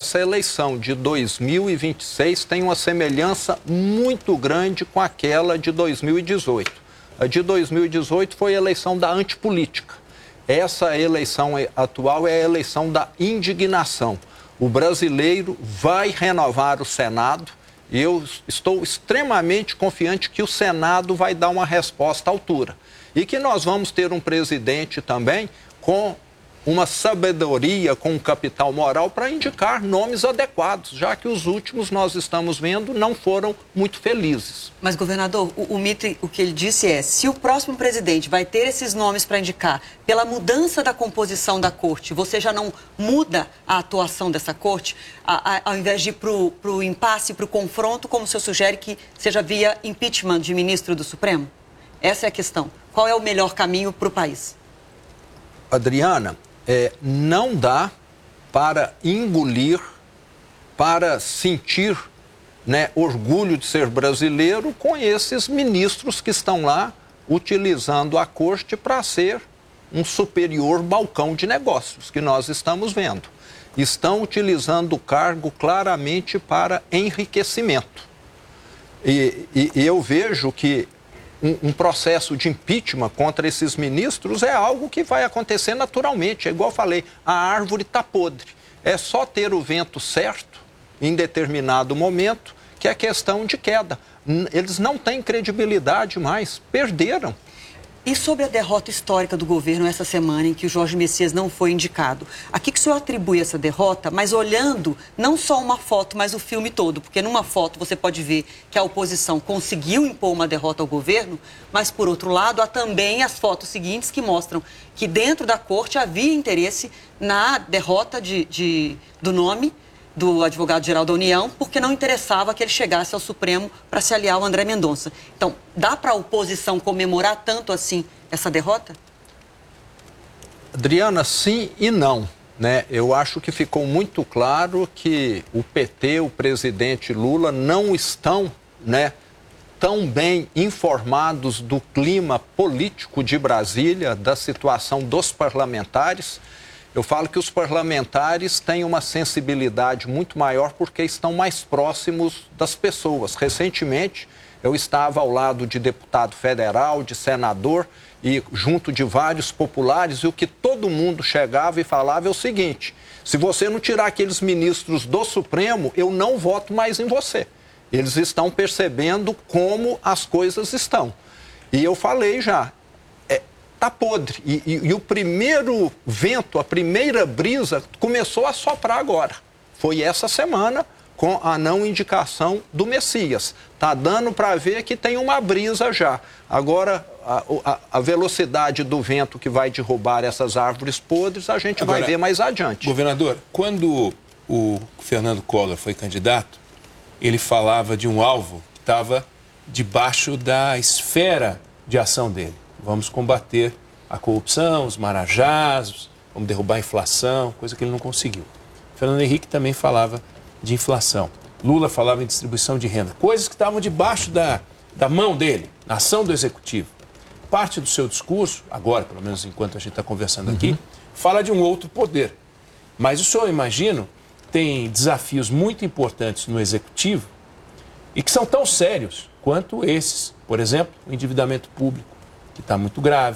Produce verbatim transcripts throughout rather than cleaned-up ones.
essa eleição de dois mil e vinte e seis tem uma semelhança muito grande com aquela de dois mil e dezoito. A de dois mil e dezoito foi a eleição da antipolítica. Essa eleição atual é a eleição da indignação. O brasileiro vai renovar o Senado e eu estou extremamente confiante que o Senado vai dar uma resposta à altura. E que nós vamos ter um presidente também com uma sabedoria, com um capital moral para indicar nomes adequados, já que os últimos nós estamos vendo não foram muito felizes. Mas, governador, o, o Mitre, o que ele disse é, se o próximo presidente vai ter esses nomes para indicar pela mudança da composição da corte, você já não muda a atuação dessa corte, a, a, ao invés de ir para o impasse, para o confronto, como o senhor sugere que seja via impeachment de ministro do Supremo? Essa é a questão. Qual é o melhor caminho para o país? Adriana, É, não dá para engolir, para sentir, né, orgulho de ser brasileiro com esses ministros que estão lá utilizando a corte para ser um superior balcão de negócios, que nós estamos vendo. Estão utilizando o cargo claramente para enriquecimento. E, e, e eu vejo que Um, um processo de impeachment contra esses ministros é algo que vai acontecer naturalmente. É igual eu falei, a árvore está podre. É só ter o vento certo, em determinado momento, que é questão de queda. Eles não têm credibilidade mais, perderam. E sobre a derrota histórica do governo essa semana em que o Jorge Messias não foi indicado? A que, que o senhor atribui essa derrota, mas olhando não só uma foto, mas o filme todo? Porque numa foto você pode ver que a oposição conseguiu impor uma derrota ao governo, mas por outro lado há também as fotos seguintes que mostram que dentro da corte havia interesse na derrota de, de, do nome do advogado-geral da União, porque não interessava que ele chegasse ao Supremo para se aliar ao André Mendonça. Então, dá para a oposição comemorar tanto assim essa derrota? Adriana, sim e não, né? Eu acho que ficou muito claro que o P T, o presidente Lula, não estão, né, tão bem informados do clima político de Brasília, da situação dos parlamentares. Eu falo que os parlamentares têm uma sensibilidade muito maior porque estão mais próximos das pessoas. Recentemente, eu estava ao lado de deputado federal, de senador e junto de vários populares, e o que todo mundo chegava e falava é o seguinte: se você não tirar aqueles ministros do Supremo, eu não voto mais em você. Eles estão percebendo como as coisas estão. E eu falei já, está podre. E, e, e o primeiro vento, a primeira brisa, começou a soprar agora. Foi essa semana, com a não indicação do Messias. Está dando para ver que tem uma brisa já. Agora, a, a, a velocidade do vento que vai derrubar essas árvores podres, a gente Agora, vai ver mais adiante. Governador, quando o Fernando Collor foi candidato, ele falava de um alvo que estava debaixo da esfera de ação dele. Vamos combater a corrupção, os marajás, vamos derrubar a inflação, coisa que ele não conseguiu. Fernando Henrique também falava de inflação. Lula falava em distribuição de renda, coisas que estavam debaixo da, da mão dele, na ação do executivo. Parte do seu discurso, agora, pelo menos enquanto a gente está conversando aqui, uhum. fala de um outro poder. Mas o senhor, imagino, tem desafios muito importantes no executivo e que são tão sérios quanto esses. Por exemplo, o endividamento público, que está muito grave,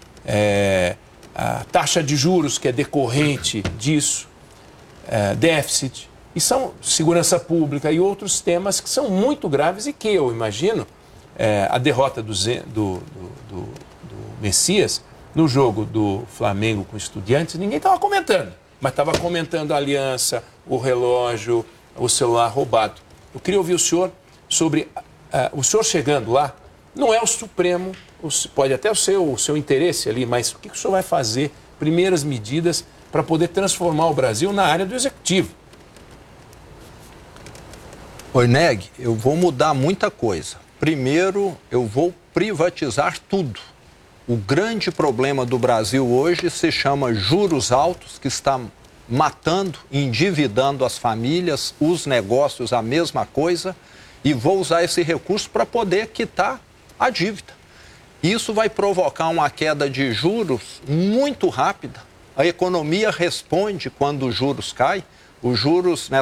é, a taxa de juros que é decorrente disso, é, déficit, e são segurança pública e outros temas que são muito graves e que eu imagino é, a derrota do, do, do, do, do Messias no jogo do Flamengo com Estudiantes, ninguém estava comentando, mas estava comentando a aliança, o relógio, o celular roubado. Eu queria ouvir o senhor sobre uh, o senhor chegando lá, não é o Supremo, pode até ser o seu interesse ali, mas o que o senhor vai fazer? Primeiras medidas para poder transformar o Brasil na área do executivo. Oi, Neg, eu vou mudar muita coisa. Primeiro, eu vou privatizar tudo. O grande problema do Brasil hoje se chama juros altos, que está matando, endividando as famílias, os negócios, a mesma coisa, e vou usar esse recurso para poder quitar a dívida. Isso vai provocar uma queda de juros muito rápida. A economia responde quando os juros caem. Os juros